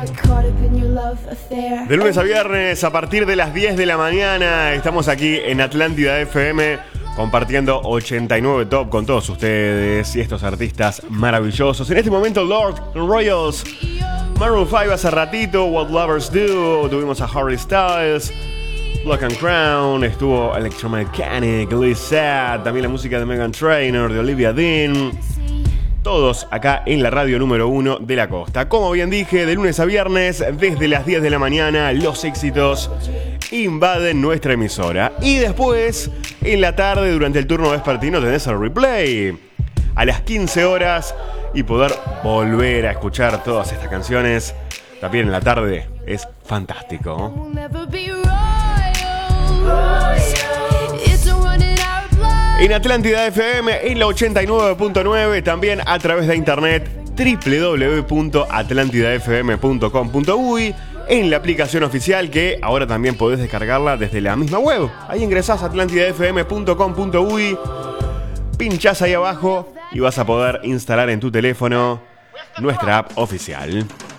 De lunes a viernes, a partir de las 10 de la mañana, estamos aquí en Atlántida FM, compartiendo 89 Top con todos ustedes y estos artistas maravillosos. En este momento, Lord Royals, Maroon 5 hace ratito, What Lovers Do, tuvimos a Harry Styles, Black and Crown, estuvo Electromechanic, Lizette, también la música de Meghan Trainor, de Olivia Dean. Todos acá en la radio número 1 de la costa. Como bien dije, de lunes a viernes, desde las 10 de la mañana, los éxitos invaden nuestra emisora. Y después, en la tarde, durante el turno vespertino, tenés el replay a las 15 horas y poder volver a escuchar todas estas canciones también en la tarde es fantástico. En Atlántida FM, en la 89.9, también a través de internet www.atlantidafm.com.uy, en la aplicación oficial que ahora también podés descargarla desde la misma web. Ahí ingresás a atlantidafm.com.uy, pinchás ahí abajo y vas a poder instalar en tu teléfono nuestra app oficial.